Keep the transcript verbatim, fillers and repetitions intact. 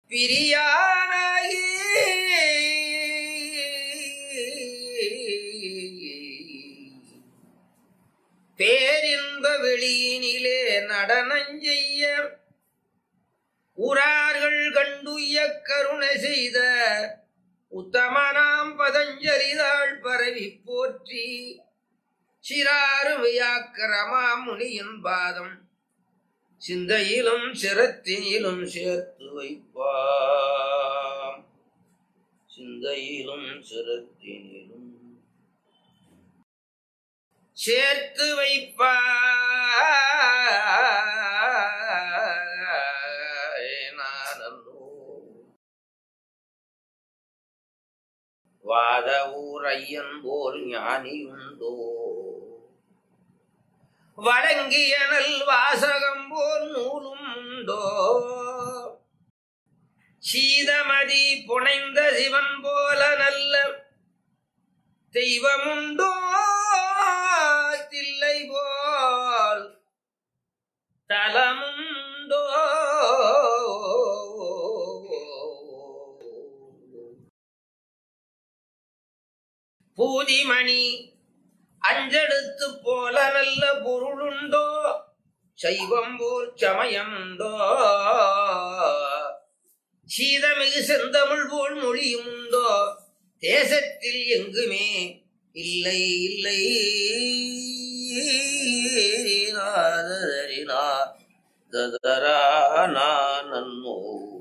பிரியானாகி பேரின்ப வெளியினிலே நடனஞ்செய்ய ஊரார்கள் கண்டுய கருணை செய்த உத்தமனாம் பதஞ்சலிதாள் பரவி போற்றி சிறாருமையாக்கிரமா முனியின் பாதம் சிந்தையிலும் சிரத்தினிலும் சேர்த்து வைப்பாம். சிந்தையிலும் சிரத்தினிலும் சேர்த்து வைப்பா வாத ஊரையன் போல் ஞானியுண்டோ வழங்கிய நல் வாசகம் போல் நூலும் உண்டோ சீதமதி புனைந்த சிவன் போல நல்ல தெய்வமுண்டோ தில்லை போல் தலமுண்டோ பூதிமணி அஞ்செடுத்து போல நல்ல பொருளுண்டோ சைவம் போல் சமயமுண்டோ சீதமிகு செந்தமிழ் போல் மொழியும் உண்டோ தேசத்தில் எங்குமே இல்லை இல்லை ததரா நன்னோ